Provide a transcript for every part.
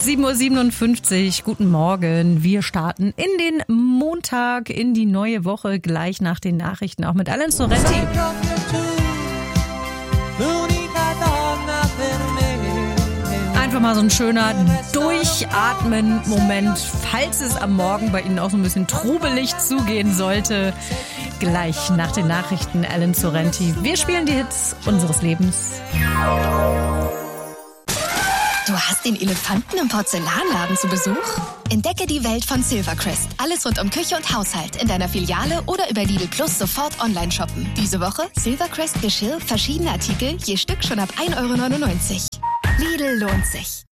7:57 Uhr, guten Morgen. Wir starten in den Montag, in die neue Woche, gleich nach den Nachrichten, auch mit Alain Sorrenti. Einfach mal so ein schöner Durchatmen-Moment, falls es am Morgen bei Ihnen auch so ein bisschen trubelig zugehen sollte. Gleich nach den Nachrichten Alain Sorrenti. Wir spielen die Hits unseres Lebens. Du hast den Elefanten im Porzellanladen zu Besuch? Entdecke die Welt von Silvercrest. Alles rund um Küche und Haushalt in deiner Filiale oder über Lidl Plus sofort online shoppen. Diese Woche Silvercrest Geschirr, verschiedene Artikel, je Stück schon ab 1,99 €. Lidl lohnt sich.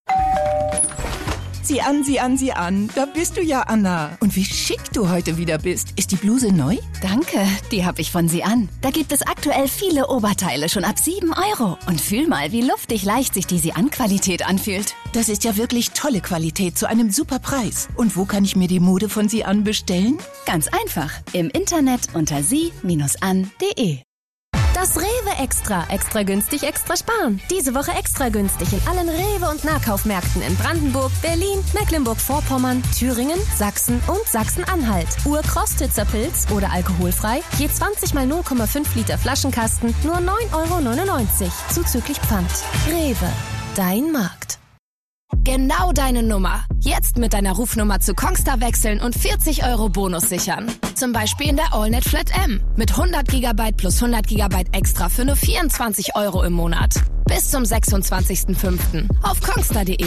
Sieh an. Da bist du ja, Anna. Und wie schick du heute wieder bist. Ist die Bluse neu? Danke, die habe ich von Sian. Da gibt es aktuell viele Oberteile schon ab 7 €. Und fühl mal, wie luftig leicht sich die Sian-Qualität anfühlt. Das ist ja wirklich tolle Qualität zu einem super Preis. Und wo kann ich mir die Mode von Sian bestellen? Ganz einfach. Im Internet unter sie-an.de. Das Rewe Extra. Extra günstig, extra sparen. Diese Woche extra günstig in allen Rewe- und Nahkaufmärkten in Brandenburg, Berlin, Mecklenburg-Vorpommern, Thüringen, Sachsen und Sachsen-Anhalt. Ur-Krostitzer Pilz oder alkoholfrei, je 20 mal 0,5 Liter Flaschenkasten, nur 9,99 € zuzüglich Pfand. Rewe, dein Markt. Genau deine Nummer. Jetzt mit deiner Rufnummer zu Kongstar wechseln und 40 € Bonus sichern. Zum Beispiel in der AllNet Flat M. Mit 100 GB plus 100 GB extra für nur 24 € im Monat. Bis zum 26.05. auf kongstar.de.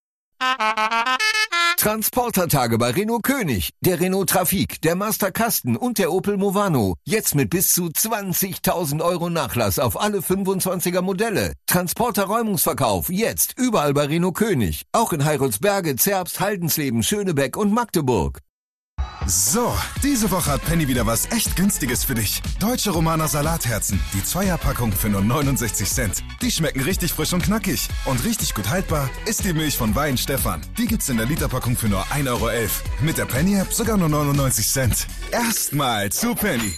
Transportertage bei Renault König, der Renault Trafic, der Master Kasten und der Opel Movano. Jetzt mit bis zu 20.000 € Nachlass auf alle 25er Modelle. Transporter-Räumungsverkauf jetzt überall bei Renault König. Auch in Heiratsberge, Zerbst, Haldensleben, Schönebeck und Magdeburg. So, diese Woche hat Penny wieder was echt Günstiges für dich. Deutsche Romaner Salatherzen, die Zweierpackung für nur 69 Cent. Die schmecken richtig frisch und knackig. Und richtig gut haltbar ist die Milch von Wein Stefan. Die gibt's in der Literpackung für nur 1,11 €. Mit der Penny-App sogar nur 99 Cent. Erstmal zu Penny.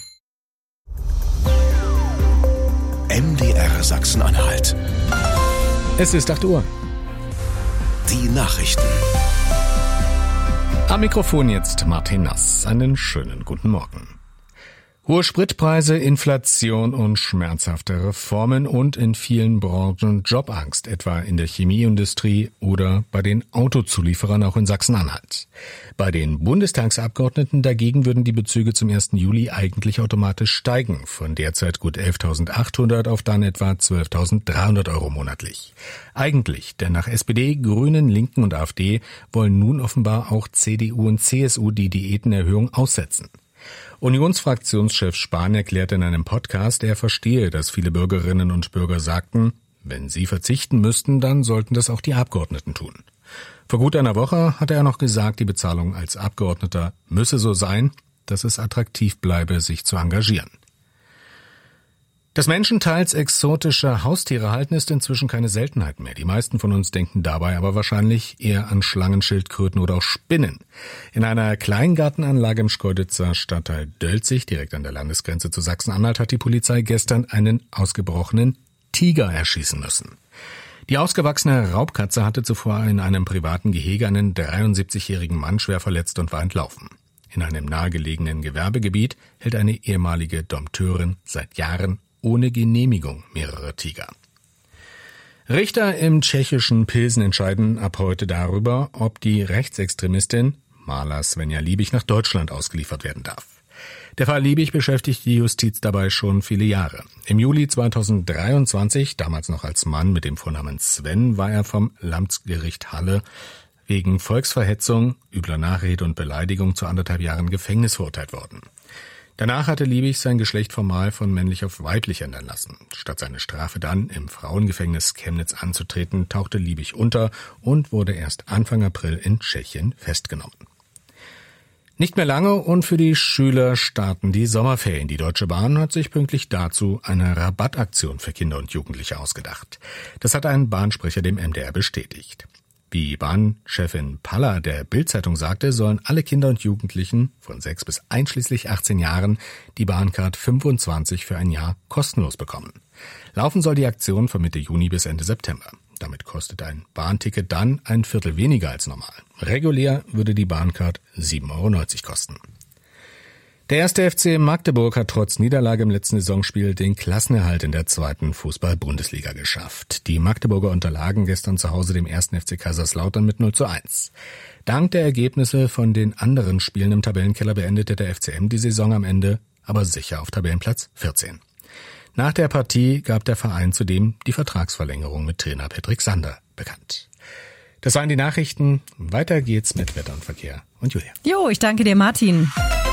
MDR Sachsen-Anhalt. Es ist 8 Uhr. Die Nachrichten. Am Mikrofon jetzt Martin Nass. Einen schönen guten Morgen. Hohe Spritpreise, Inflation und schmerzhafte Reformen und in vielen Branchen Jobangst, etwa in der Chemieindustrie oder bei den Autozulieferern auch in Sachsen-Anhalt. Bei den Bundestagsabgeordneten dagegen würden die Bezüge zum 1. Juli eigentlich automatisch steigen, von derzeit gut 11.800 auf dann etwa 12.300 € monatlich. Eigentlich, denn nach SPD, Grünen, Linken und AfD wollen nun offenbar auch CDU und CSU die Diätenerhöhung aussetzen. Unionsfraktionschef Spahn erklärte in einem Podcast, er verstehe, dass viele Bürgerinnen und Bürger sagten, wenn sie verzichten müssten, dann sollten das auch die Abgeordneten tun. Vor gut einer Woche hatte er noch gesagt, die Bezahlung als Abgeordneter müsse so sein, dass es attraktiv bleibe, sich zu engagieren. Dass Menschen teils exotische Haustiere halten, ist inzwischen keine Seltenheit mehr. Die meisten von uns denken dabei aber wahrscheinlich eher an Schlangen, Schildkröten oder auch Spinnen. In einer Kleingartenanlage im Schkeuditzer Stadtteil Dölzig, direkt an der Landesgrenze zu Sachsen-Anhalt, hat die Polizei gestern einen ausgebrochenen Tiger erschießen müssen. Die ausgewachsene Raubkatze hatte zuvor in einem privaten Gehege einen 73-jährigen Mann schwer verletzt und war entlaufen. In einem nahegelegenen Gewerbegebiet hält eine ehemalige Dompteurin seit Jahren ohne Genehmigung mehrere Tiger. Richter im tschechischen Pilsen entscheiden ab heute darüber, ob die Rechtsextremistin Maler Svenja Liebig nach Deutschland ausgeliefert werden darf. Der Fall Liebig beschäftigt die Justiz dabei schon viele Jahre. Im Juli 2023, damals noch als Mann mit dem Vornamen Sven, war er vom Landgericht Halle wegen Volksverhetzung, übler Nachrede und Beleidigung zu 1,5 Jahren Gefängnis verurteilt worden. Danach hatte Liebig sein Geschlecht formal von männlich auf weiblich ändern lassen. Statt seine Strafe dann im Frauengefängnis Chemnitz anzutreten, tauchte Liebig unter und wurde erst Anfang April in Tschechien festgenommen. Nicht mehr lange und für die Schüler starten die Sommerferien. Die Deutsche Bahn hat sich pünktlich dazu eine Rabattaktion für Kinder und Jugendliche ausgedacht. Das hat ein Bahnsprecher dem MDR bestätigt. Wie Bahnchefin Paller der Bild-Zeitung sagte, sollen alle Kinder und Jugendlichen von 6 bis einschließlich 18 Jahren die Bahncard 25 für ein Jahr kostenlos bekommen. Laufen soll die Aktion von Mitte Juni bis Ende September. Damit kostet ein Bahnticket dann ein Viertel weniger als normal. Regulär würde die Bahncard 7,90 Euro kosten. Der 1. FC Magdeburg hat trotz Niederlage im letzten Saisonspiel den Klassenerhalt in der 2. Fußball-Bundesliga geschafft. Die Magdeburger unterlagen gestern zu Hause dem 1. FC Kaiserslautern mit 0:1. Dank der Ergebnisse von den anderen Spielen im Tabellenkeller beendete der FCM die Saison am Ende aber sicher auf Tabellenplatz 14. Nach der Partie gab der Verein zudem die Vertragsverlängerung mit Trainer Patrick Sander bekannt. Das waren die Nachrichten. Weiter geht's mit Wetter und Verkehr und Julia. Jo, ich danke dir, Martin.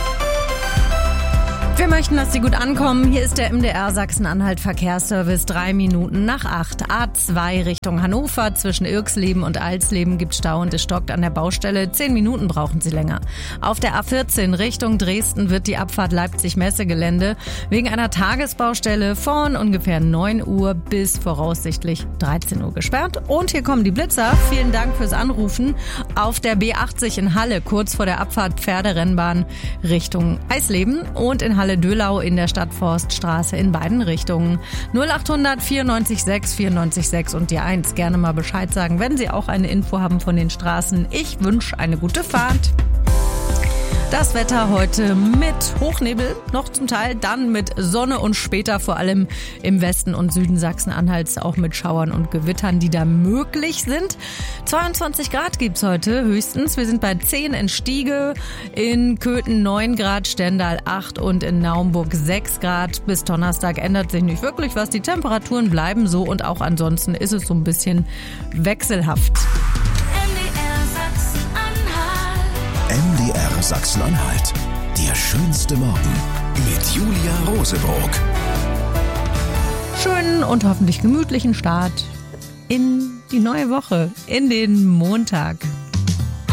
Wir möchten, dass Sie gut ankommen. Hier ist der MDR Sachsen-Anhalt Verkehrsservice 3 Minuten nach 8. A2 Richtung Hannover. Zwischen Irxleben und Alsleben gibt Stau und es stockt an der Baustelle. 10 Minuten brauchen Sie länger. Auf der A14 Richtung Dresden wird die Abfahrt Leipzig-Messegelände wegen einer Tagesbaustelle von ungefähr 9 Uhr bis voraussichtlich 13 Uhr gesperrt. Und hier kommen die Blitzer. Vielen Dank fürs Anrufen. Auf der B80 in Halle, kurz vor der Abfahrt Pferderennbahn Richtung Eisleben und in Halle-Dölau in der Stadtforststraße in beiden Richtungen. 0800 94 6 94 6 und die 1. Gerne mal Bescheid sagen, wenn Sie auch eine Info haben von den Straßen. Ich wünsche eine gute Fahrt. Das Wetter heute mit Hochnebel, noch zum Teil, dann mit Sonne und später vor allem im Westen und Süden Sachsen-Anhalts auch mit Schauern und Gewittern, die da möglich sind. 22 Grad gibt's heute höchstens. Wir sind bei 10 in Stiege, in Köthen 9 Grad, Stendal 8 und in Naumburg 6 Grad. Bis Donnerstag ändert sich nicht wirklich was. Die Temperaturen bleiben so und auch ansonsten ist es so ein bisschen wechselhaft. MDR Sachsen-Anhalt. Der schönste Morgen mit Julia Roseburg. Schönen und hoffentlich gemütlichen Start in die neue Woche, in den Montag.